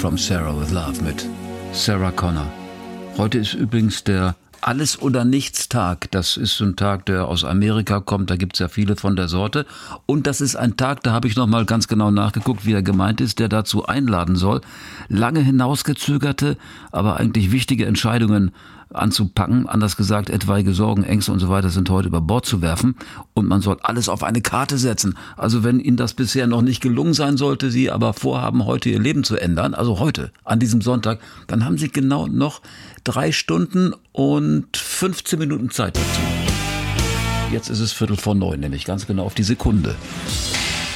From Sarah with Love mit Sarah Connor. Heute ist übrigens der Alles- oder Nichts-Tag. Das ist so ein Tag, der aus Amerika kommt. Da gibt es ja viele von der Sorte. Und das ist ein Tag, da habe ich nochmal ganz genau nachgeguckt, wie er gemeint ist, der dazu einladen soll, lange hinausgezögerte, aber eigentlich wichtige Entscheidungen anzupacken. Anders gesagt, etwaige Sorgen, Ängste und so weiter sind heute über Bord zu werfen. Und man soll alles auf eine Karte setzen. Also wenn Ihnen das bisher noch nicht gelungen sein sollte, Sie aber vorhaben, heute Ihr Leben zu ändern, also heute, an diesem Sonntag, dann haben Sie genau noch 3 Stunden und 15 Minuten Zeit dazu. Jetzt ist es 8:45, nämlich ganz genau auf die Sekunde.